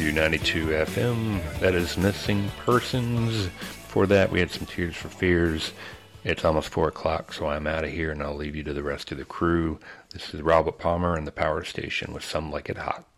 92 FM. That is Missing Persons. Before that, we had some Tears for Fears. It's almost 4 o'clock, so I'm out of here, and I'll leave you to the rest of the crew. This is Robert Palmer and the Power Station with Some Like It Hot.